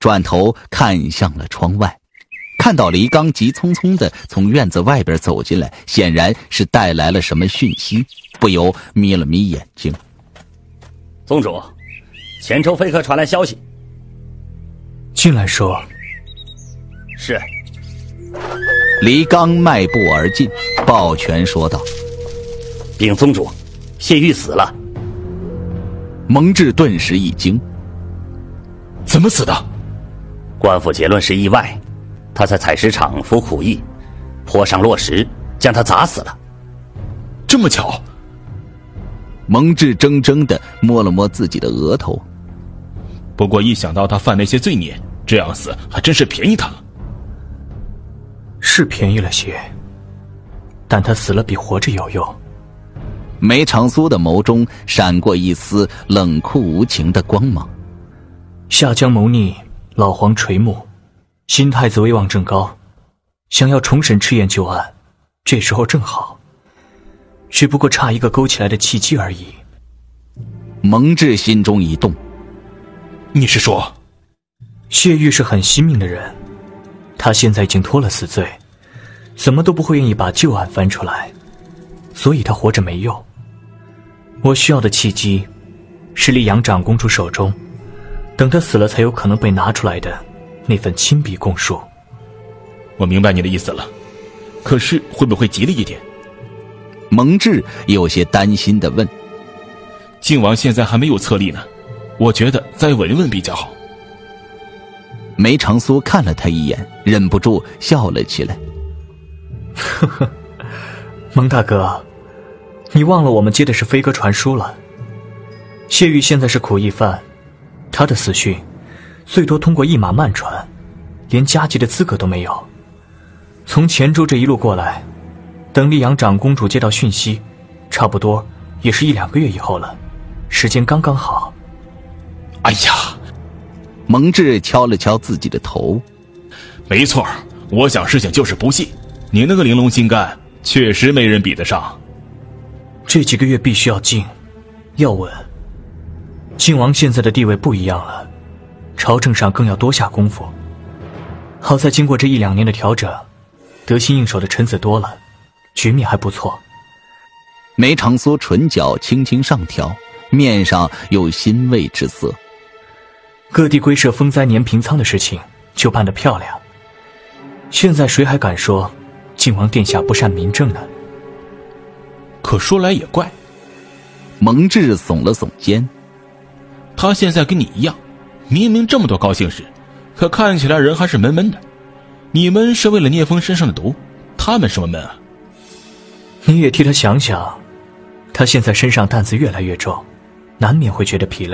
转头看向了窗外，看到黎刚急匆匆地从院子外边走进来，显然是带来了什么讯息，不由眯了眯眼睛。 宗主，前州飞科传来消息。 进来说。 是。 黎刚迈步而进，抱拳说道： 禀宗主，谢玉死了。 蒙挚顿时一惊： 怎么死的？ 官府结论是意外，他在采石场服苦役，坡上落石，将他砸死了。 这么巧？ 蒙挚怔怔地摸了摸自己的额头。 不过一想到他犯那些罪孽，这样死还真是便宜他了。 是便宜了些，但他死了比活着有用。 梅长苏的眸中闪过一丝冷酷无情的光芒。 下江谋逆，老皇垂暮，新太子威望正高，想要重审赤焰旧案，这时候正好，只不过差一个勾起来的契机而已。 蒙挚心中一动。 你是说， 谢玉是很惜命的人，他现在已经脱了死罪，怎么都不会愿意把旧案翻出来，所以他活着没用。我需要的契机是离杨长公主手中，等他死了才有可能被拿出来的那份亲笔供述。 我明白你的意思了，可是会不会急了一点？ 蒙挚有些担心地问。 靖王现在还没有册立呢，我觉得再稳问比较好。 梅长苏看了他一眼，忍不住笑了起来。 呵呵，蒙大哥，你忘了我们接的是飞鸽传书了。谢玉现在是苦役犯，他的死讯最多通过一马慢传，连加急的资格都没有。从黔州这一路过来，等丽阳长公主接到讯息，差不多也是1-2个月以后了，时间刚刚好。 哎呀， 蒙挚敲了敲自己的头。 没错，我想事情就是不细，你那个玲珑心肝确实没人比得上。 这几个月必须要静，要稳。靖王现在的地位不一样了，朝政上更要多下功夫。好在经过这1-2年的调整，得心应手的臣子多了，局面还不错。 梅长苏唇角轻轻上挑，面上有欣慰之色。 各地归设风灾年平仓的事情就办得漂亮，现在谁还敢说靖王殿下不善民政呢？ 可说来也怪， 蒙挚耸了耸肩。 他现在跟你一样，明明这么多高兴事，可看起来人还是闷闷的。你们是为了聂风身上的毒，他们什么闷啊？ 你也替他想想，他现在身上担子越来越重，难免会觉得疲累。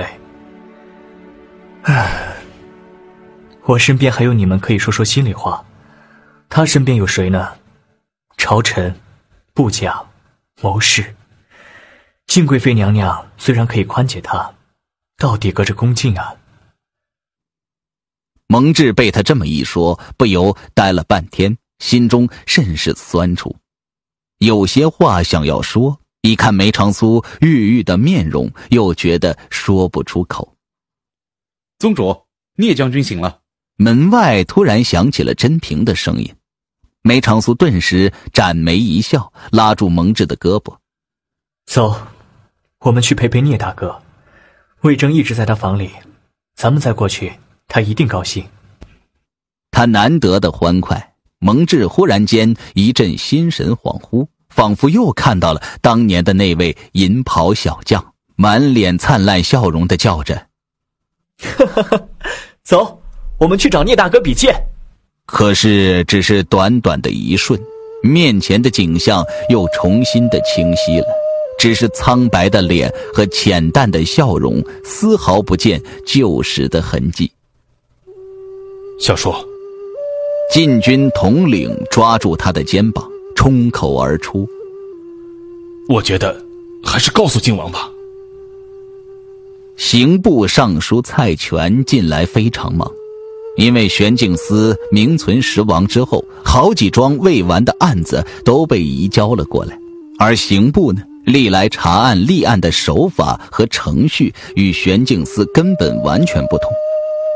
唉，我身边还有你们可以说说心里话，他身边有谁呢？朝臣、部将、谋士。静贵妃娘娘虽然可以宽解他，到底隔着恭敬啊。 蒙挚被他这么一说，不由呆了半天，心中甚是酸楚。有些话想要说，一看梅长苏郁郁的面容，又觉得说不出口。 宗主，聂将军醒了。 门外突然响起了甄平的声音。梅长苏顿时展眉一笑，拉住蒙挚的胳膊： 走，我们去陪陪聂大哥。魏征一直在他房里，咱们再过去，他一定高兴。 他难得的欢快，蒙挚忽然间一阵心神恍惚，仿佛又看到了当年的那位银袍小将，满脸灿烂笑容地叫着： 走，我们去找聂大哥比剑。 可是只是短短的一瞬，面前的景象又重新的清晰了，只是苍白的脸和浅淡的笑容，丝毫不见旧时的痕迹。 小叔， 禁军统领抓住他的肩膀，冲口而出： 我觉得还是告诉靖王吧。 刑部尚书蔡全近来非常忙，因为玄镜司名存实亡之后，好几桩未完的案子都被移交了过来，而刑部呢，历来查案立案的手法和程序与玄镜司根本完全不同。